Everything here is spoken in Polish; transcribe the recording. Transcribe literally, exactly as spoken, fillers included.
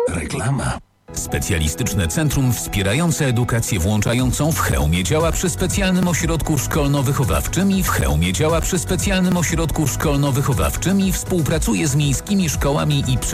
Reklama. Specjalistyczne centrum wspierające edukację włączającą w Chełmie działa przy specjalnym ośrodku szkolno-wychowawczym i w Chełmie działa przy specjalnym ośrodku szkolno-wychowawczym i współpracuje z miejskimi szkołami i